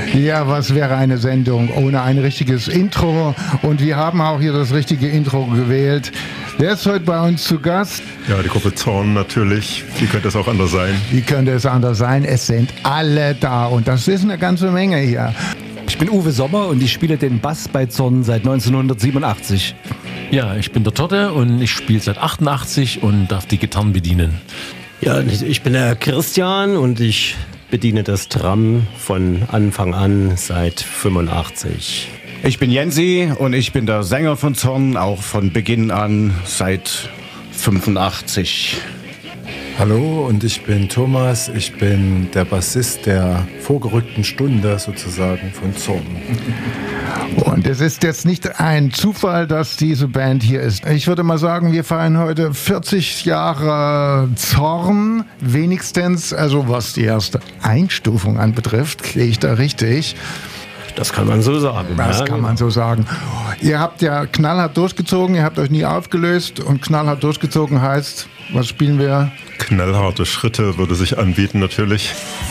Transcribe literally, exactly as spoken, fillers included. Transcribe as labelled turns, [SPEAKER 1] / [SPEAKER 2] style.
[SPEAKER 1] Ja, was wäre eine Sendung ohne ein richtiges Intro? Und wir haben auch hier das richtige Intro gewählt. Wer ist heute bei uns zu Gast?
[SPEAKER 2] Ja, die Gruppe Zorn natürlich. Wie könnte es auch anders sein?
[SPEAKER 1] Wie könnte es anders sein? Es sind alle da und das ist eine ganze Menge hier.
[SPEAKER 3] Ich bin Uwe Sommer und ich spiele den Bass bei Zorn seit neunzehnhundertsiebenundachtzig.
[SPEAKER 4] Ja, ich bin der Torte und ich spiele seit achtundachtzig und darf die Gitarren bedienen.
[SPEAKER 5] Ja, ich bin der Christian und ich bediene das Tram von Anfang an seit fünfundachtzig.
[SPEAKER 6] Ich bin Jensi und ich bin der Sänger von Zorn, auch von Beginn an seit fünfundachtzig.
[SPEAKER 7] Hallo und ich bin Thomas, ich bin der Bassist der vorgerückten Stunde sozusagen von Zorn.
[SPEAKER 1] Und es ist jetzt nicht ein Zufall, dass diese Band hier ist. Ich würde mal sagen, wir feiern heute vierzig Jahre Zorn, wenigstens, also was die erste Einstufung anbetrifft, gehe ich da richtig?
[SPEAKER 5] Das kann man so sagen.
[SPEAKER 1] Das
[SPEAKER 5] ja,
[SPEAKER 1] kann man so sagen. Ihr habt ja knallhart durchgezogen, ihr habt euch nie aufgelöst und knallhart durchgezogen heißt, was spielen wir?
[SPEAKER 2] Knallharte Schritte würde sich anbieten natürlich.